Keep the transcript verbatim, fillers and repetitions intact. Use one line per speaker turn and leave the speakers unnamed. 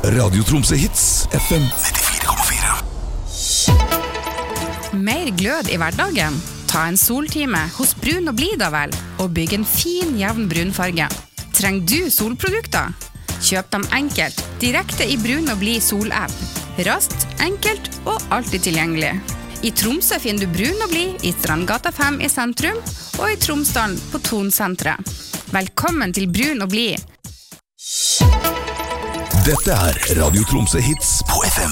Radio Tromsø Hits, F M nittifire komma fire.
Mer glød i hverdagen? Ta en soltime hos Brun og Blid da vel, og bygg en fin, jevn brunfarge. Trenger du solprodukter? Kjøp dem enkelt, direkte i Brun og Blid sol-app. Raskt, enkelt og alltid tilgjengelig. I Tromsø finner du Brun og Blid i Strandgata fem i sentrum, og i Tromsdalen på Tonsentret. Velkommen til Brun og Blid.
Dette er Radio Tromsø Hits på F M